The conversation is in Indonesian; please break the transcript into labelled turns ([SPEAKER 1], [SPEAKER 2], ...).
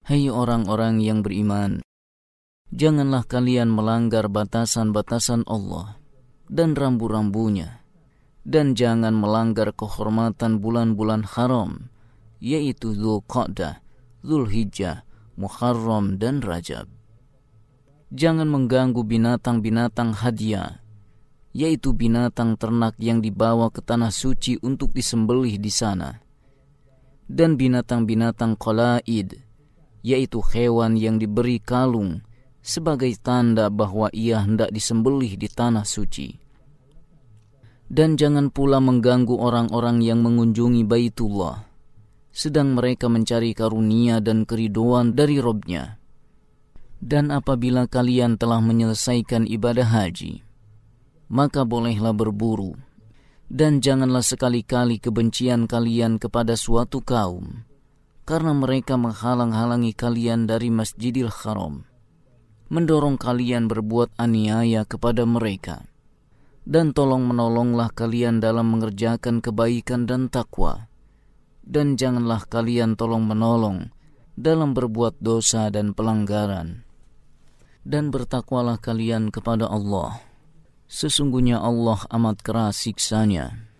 [SPEAKER 1] Hai orang-orang yang beriman, janganlah kalian melanggar batasan-batasan Allah dan rambu-rambunya, dan jangan melanggar kehormatan bulan-bulan haram, yaitu Dzulqa'dah, Dzulhijjah, Muharram, dan Rajab. Jangan mengganggu binatang-binatang hadiah, yaitu binatang ternak yang dibawa ke tanah suci untuk disembelih di sana, dan binatang-binatang qalaid, yaitu hewan yang diberi kalung sebagai tanda bahwa ia hendak disembelih di tanah suci. Dan jangan pula mengganggu orang-orang yang mengunjungi Baitullah, sedang mereka mencari karunia dan keridhaan dari Rabb-Nya. Dan apabila kalian telah menyelesaikan ibadah haji, maka bolehlah berburu, dan janganlah sekali-kali kebencian kalian kepada suatu kaum, karena mereka menghalang-halangi kalian dari Masjidil Haram, mendorong kalian berbuat aniaya kepada mereka. Dan tolong-menolonglah kalian dalam mengerjakan kebaikan dan takwa, dan janganlah kalian tolong-menolong dalam berbuat dosa dan pelanggaran. Dan bertakwalah kalian kepada Allah, sesungguhnya Allah amat keras siksanya.